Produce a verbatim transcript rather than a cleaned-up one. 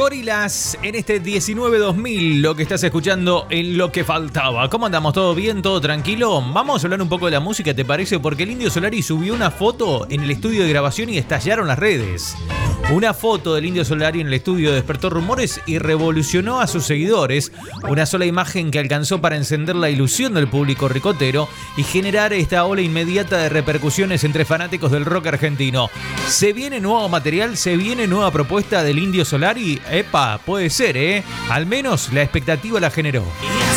Gorillaz en este diecinueve dos mil, lo que estás escuchando en Lo que Faltaba. ¿Cómo andamos? ¿Todo bien? ¿Todo tranquilo? Vamos a hablar un poco de la música, ¿te parece? Porque el Indio Solari subió una foto en el estudio de grabación y estallaron las redes. Una foto del Indio Solari en el estudio despertó rumores y revolucionó a sus seguidores. Una sola imagen que alcanzó para encender la ilusión del público ricotero y generar esta ola inmediata de repercusiones entre fanáticos del rock argentino. ¿Se viene nuevo material? ¿Se viene nueva propuesta del Indio Solari? Epa, puede ser, ¿eh? Al menos la expectativa la generó.